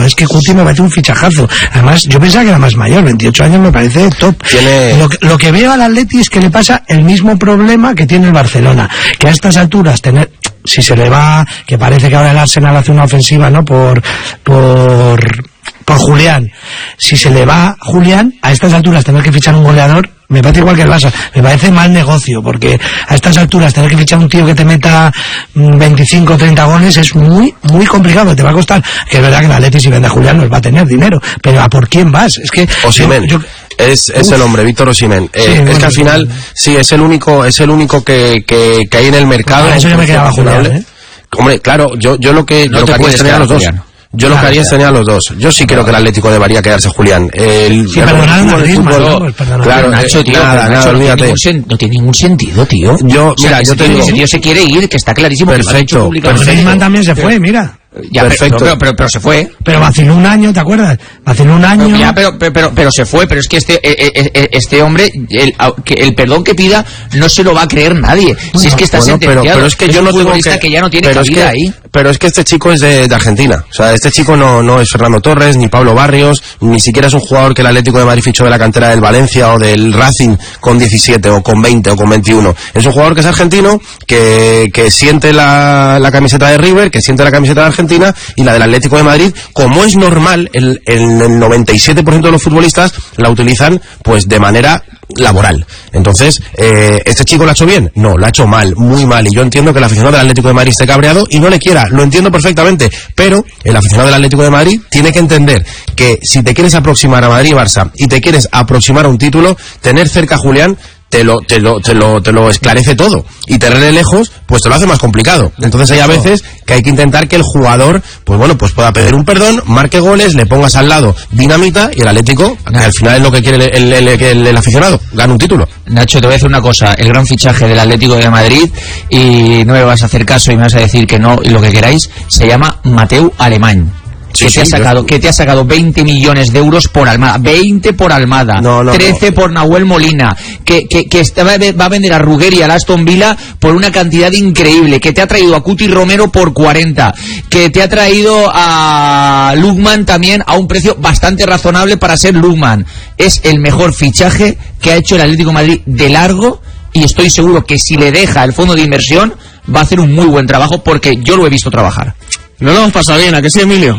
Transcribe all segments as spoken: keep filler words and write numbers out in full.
Es que Cuti me parece un fichajazo. Además, yo pensaba que era más mayor, veintiocho años me parece top. Tiene... Lo, que, lo que veo al Atleti es que le pasa el mismo problema que tiene el Barcelona, que a estas alturas tener... Si se le va, que parece que ahora el Arsenal hace una ofensiva, ¿no? Por, por, por Julián. Si se le va Julián, a estas alturas tener que fichar un goleador, me parece igual que el Barça, me parece mal negocio, porque a estas alturas tener que fichar un tío que te meta veinticinco o treinta goles es muy, muy complicado, te va a costar. Que es verdad que el Atleti si vende a Julián nos va a tener dinero, pero ¿a por quién vas? Es que... Osimhen. Yo, yo, Es, es el hombre, Víctor Osimhen. Eh, sí, es bueno, que al final, sí, es el único, es el único que, que, que hay en el mercado. Para eso yo me quedaba Julián, ¿eh? Hombre, claro, yo, yo lo que, no lo te que haría es tener a los dos. Julián. Yo lo que haría es tener a los dos. Yo sí creo que el Atlético debería quedarse Julián. El, sí, el perdonar a Griezmann, fútbol, ¿no? Perdonar. Claro, Nacho, tío, nada, Nacho, nada, no, olvídate. tiene sen, no tiene ningún sentido, tío. Yo, o sea, mira, yo te digo... Ese tío se quiere ir, que está clarísimo. Perfecto. Que pero Griezmann también se fue, mira. Ya, Perfecto. Pero, pero, pero, pero se fue. Pero vaciló un año, ¿te acuerdas? Vaciló un año. Pero, ya, pero, pero, pero, pero se fue. Pero es que este, eh, eh, este hombre, el, que el perdón que pida, no se lo va a creer nadie. Bueno, si es que está bueno, sentenciado. pero, pero es que yo un no tengo futbolista que, que ya no tiene pero cabida es que, ahí. Pero es que este chico es de, de Argentina. O sea, este chico no, no es Fernando Torres, ni Pablo Barrios, ni siquiera es un jugador que el Atlético de Madrid fichó de la cantera del Valencia o del Racing con diecisiete o con veinte o con veintiuno. Es un jugador que es argentino, que, que siente la, la camiseta de River, que siente la camiseta de Argentina y la del Atlético de Madrid. Como es normal, el, el, el noventa y siete por ciento de los futbolistas la utilizan pues de manera laboral. Entonces, eh, ¿este chico lo ha hecho bien? No, lo ha hecho mal, muy mal. Y yo entiendo que el aficionado del Atlético de Madrid esté cabreado y no le quiera, lo entiendo perfectamente. Pero el aficionado del Atlético de Madrid tiene que entender que si te quieres aproximar a Madrid y Barça y te quieres aproximar a un título, tener cerca a Julián te lo, te lo, te lo, te lo esclarece todo. Y tenerle lejos, pues te lo hace más complicado. Entonces hay a veces que hay que intentar que el jugador, pues bueno, pues pueda pedir un perdón, marque goles, le pongas al lado dinamita y el Atlético, que al final es lo que quiere el, el, el, el, el aficionado, gana un título. Nacho, te voy a decir una cosa, el gran fichaje del Atlético de Madrid, y no me vas a hacer caso y me vas a decir que no, y lo que queráis, se llama Mateu Alemany. Sí, que, sí, te ha sacado, yo... que te ha sacado veinte millones de euros por Almada, veinte por Almada, no, no, trece no. por Nahuel Molina, que, que, que está, va a vender a Ruger y a Aston Villa por una cantidad increíble, que te ha traído a Cuti Romero por cuarenta, que te ha traído a Lukman también a un precio bastante razonable para ser Lukman. Es el mejor fichaje que ha hecho el Atlético de Madrid de largo, y estoy seguro que si le deja el fondo de inversión va a hacer un muy buen trabajo, porque yo lo he visto trabajar. No lo hemos pasado bien, ¿a qué sí, Emilio?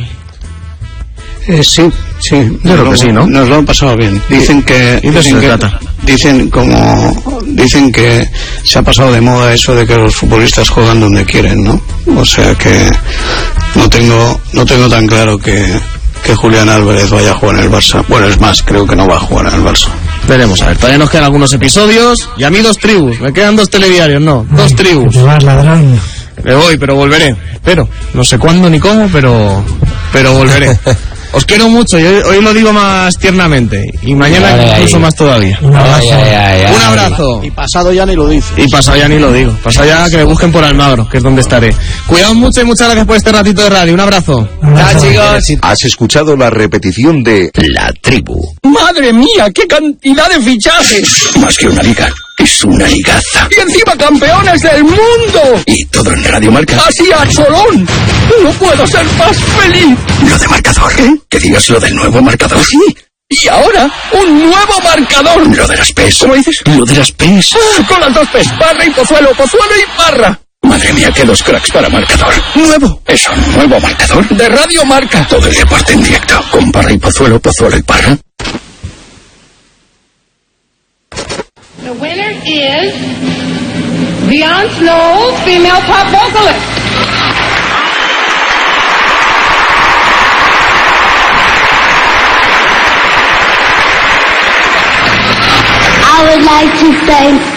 Eh, sí, sí. Yo creo que sí, ¿no? Nos lo han pasado bien. Dicen que... ¿Y de dicen, eso se que trata? dicen como... Dicen que se ha pasado de moda eso de que los futbolistas juegan donde quieren, ¿no? O sea que no tengo no tengo tan claro que, que Julián Álvarez vaya a jugar en el Barça. Bueno, es más, creo que no va a jugar en el Barça. Veremos, a ver, todavía nos quedan algunos episodios y a mí dos tribus, me quedan dos telediarios, no, dos tribus. Te vas, ladrón. Me voy, pero volveré, pero no sé cuándo ni cómo, pero pero volveré. Os quiero mucho y hoy, hoy lo digo más tiernamente y mañana Ay, incluso ay. más todavía. Un abrazo. Ay, ay, ay, ay. Un abrazo. Y pasado ya ni lo dice. Y pasado ya ni lo digo, pasado ya que me busquen por Almagro, que es donde estaré. Cuidaos mucho y muchas gracias por este ratito de radio. Un abrazo. Un abrazo. Chao, chicos. Has escuchado la repetición de La Tribu. ¡Madre mía, qué cantidad de fichajes! Más que una liga, es una ligaza. ¡Y encima campeones del mundo! Y todo en Radio Marca. ¡Así a cholón! ¡No puedo ser más feliz! Lo de marcador. ¿Eh? Que digas lo del nuevo marcador. Sí. Y ahora, un nuevo marcador. Lo de las P E S. ¿Cómo dices? Lo de las P E S. Ah, con las dos P's, Parra y Pozuelo, Pozuelo y Parra. Madre mía, qué dos cracks para marcador. Nuevo. Eso, nuevo marcador. De Radio Marca. Todo el deporte en directo. Con Parra y Pozuelo, Pozuelo y Parra. The winner is Beyond Snow, female pop vocalist. I would like to thank